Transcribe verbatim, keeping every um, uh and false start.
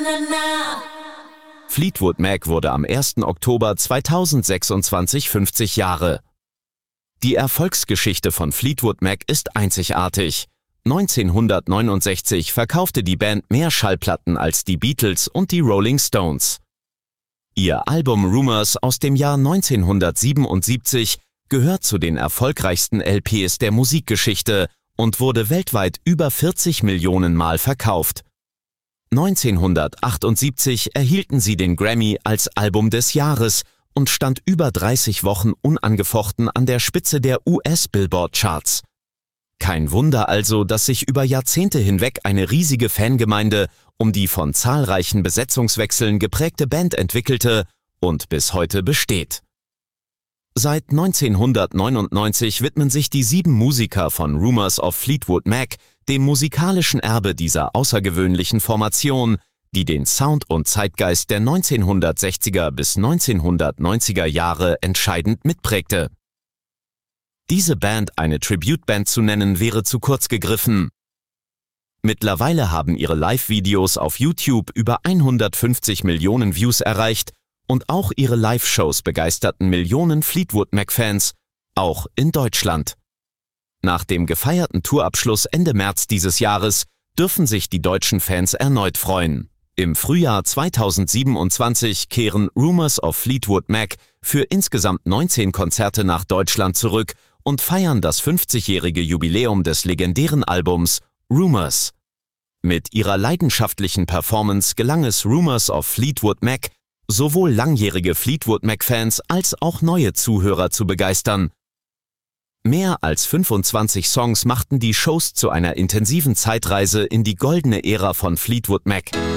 Fleetwood Mac wurde am ersten Oktober zweitausendsechsundzwanzig fünfzig Jahre. Die Erfolgsgeschichte von Fleetwood Mac ist einzigartig. neunzehnhundertneunundsechzig verkaufte die Band mehr Schallplatten als die Beatles und die Rolling Stones. Ihr Album Rumours aus dem Jahr neunzehnhundertsiebenundsiebzig gehört zu den erfolgreichsten L Ps der Musikgeschichte und wurde weltweit über vierzig Millionen Mal verkauft. neunzehnhundertachtundsiebzig erhielten sie den Grammy als Album des Jahres und stand über dreißig Wochen unangefochten an der Spitze der U S-Billboard-Charts. Kein Wunder also, dass sich über Jahrzehnte hinweg eine riesige Fangemeinde um die von zahlreichen Besetzungswechseln geprägte Band entwickelte und bis heute besteht. Seit neunzehnhundertneunundneunzig widmen sich die sieben Musiker von Rumours of Fleetwood Mac dem musikalischen Erbe dieser außergewöhnlichen Formation, die den Sound und Zeitgeist der neunzehnhundertsechziger bis neunzehnhundertneunziger Jahre entscheidend mitprägte. Diese Band eine Tribute-Band zu nennen, wäre zu kurz gegriffen. Mittlerweile haben ihre Live-Videos auf YouTube über hundertfünfzig Millionen Views erreicht und auch ihre Live-Shows begeisterten Millionen Fleetwood Mac-Fans, auch in Deutschland. Nach dem gefeierten Tourabschluss Ende März dieses Jahres dürfen sich die deutschen Fans erneut freuen. Im Frühjahr zweitausendsiebenundzwanzig kehren Rumours of Fleetwood Mac für insgesamt neunzehn Konzerte nach Deutschland zurück und feiern das fünfzigjährige Jubiläum des legendären Albums Rumours. Mit ihrer leidenschaftlichen Performance gelang es Rumours of Fleetwood Mac, sowohl langjährige Fleetwood Mac-Fans als auch neue Zuhörer zu begeistern. Mehr als fünfundzwanzig Songs machten die Shows zu einer intensiven Zeitreise in die goldene Ära von Fleetwood Mac.